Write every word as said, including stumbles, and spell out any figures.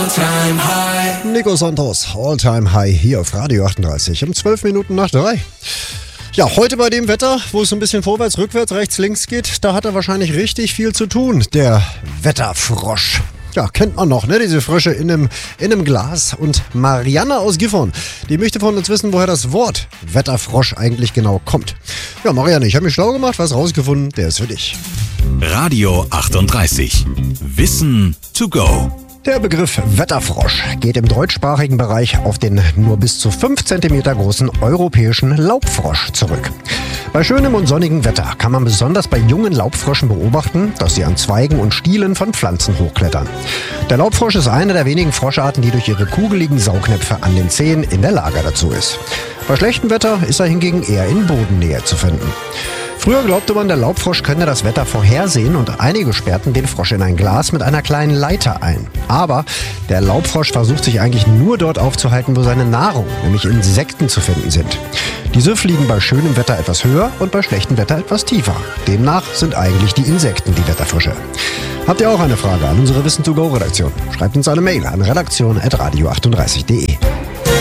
All-Time High. Nico Santos, All-Time High hier auf Radio achtunddreißig um zwölf Minuten nach drei. Ja, heute bei dem Wetter, wo es so ein bisschen vorwärts, rückwärts, rechts, links geht, da hat er wahrscheinlich richtig viel zu tun, der Wetterfrosch. Ja, kennt man noch, ne? Diese Frösche in einem, in einem Glas. Und Marianne aus Gifhorn, die möchte von uns wissen, woher das Wort Wetterfrosch eigentlich genau kommt. Ja, Marianne, ich habe mich schlau gemacht, was rausgefunden, der ist für dich. Radio achtunddreißig. Wissen to go. Der Begriff Wetterfrosch geht im deutschsprachigen Bereich auf den nur bis zu fünf Zentimeter großen europäischen Laubfrosch zurück. Bei schönem und sonnigem Wetter kann man besonders bei jungen Laubfröschen beobachten, dass sie an Zweigen und Stielen von Pflanzen hochklettern. Der Laubfrosch ist eine der wenigen Froscharten, die durch ihre kugeligen Saugnäpfe an den Zehen in der Lage dazu ist. Bei schlechtem Wetter ist er hingegen eher in Bodennähe zu finden. Früher glaubte man, der Laubfrosch könne das Wetter vorhersehen und einige sperrten den Frosch in ein Glas mit einer kleinen Leiter ein. Aber der Laubfrosch versucht sich eigentlich nur dort aufzuhalten, wo seine Nahrung, nämlich Insekten, zu finden sind. Diese fliegen bei schönem Wetter etwas höher und bei schlechtem Wetter etwas tiefer. Demnach sind eigentlich die Insekten die Wetterfrösche. Habt ihr auch eine Frage an unsere Wissen to go Redaktion? Schreibt uns eine Mail an redaktion at radio achtunddreißig punkt de.